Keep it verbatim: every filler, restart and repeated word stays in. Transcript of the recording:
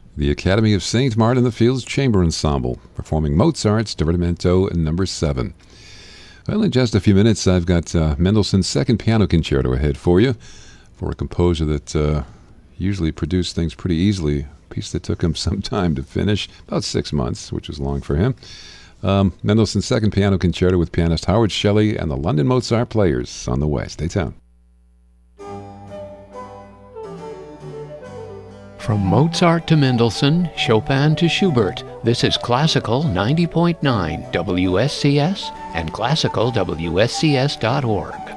The Academy of Saint Martin the Fields Chamber Ensemble, performing Mozart's Divertimento number seven. Well, in just a few minutes, I've got uh, Mendelssohn's Second Piano Concerto ahead for you, for a composer that uh, usually produced things pretty easily, a piece that took him some time to finish, about six months, which was long for him. Um, Mendelssohn's Second Piano Concerto with pianist Howard Shelley and the London Mozart Players on the way. Stay tuned. From Mozart to Mendelssohn, Chopin to Schubert, this is Classical ninety point nine W S C S and classical W S C S dot org.